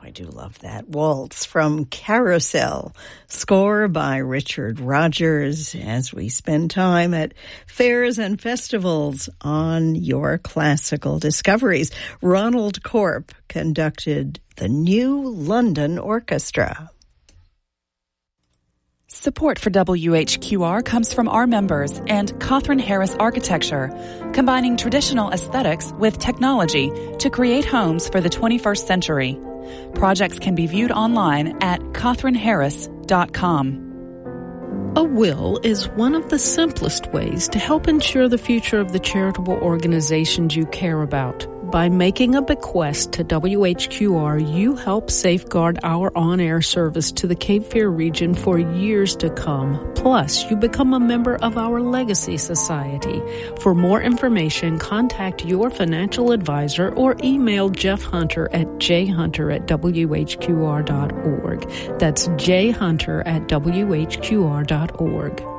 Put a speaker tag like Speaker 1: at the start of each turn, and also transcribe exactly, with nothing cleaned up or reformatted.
Speaker 1: I do love that waltz from Carousel, score by Richard Rodgers, as we spend time at fairs and festivals on your classical discoveries. Ronald Corp conducted the New London Orchestra.
Speaker 2: Support for W H Q R comes from our members and Catherine Harris Architecture, combining traditional aesthetics with technology to create homes for the twenty-first century. Projects can be viewed online at catherine harris dot com.
Speaker 3: A will is one of the simplest ways to help ensure the future of the charitable organizations you care about. By making a bequest to W H Q R, you help safeguard our on-air service to the Cape Fear region for years to come. Plus, you become a member of our Legacy Society. For more information, contact your financial advisor or email Jeff Hunter at j hunter at w h q r dot org. That's j hunter at w h q r dot org.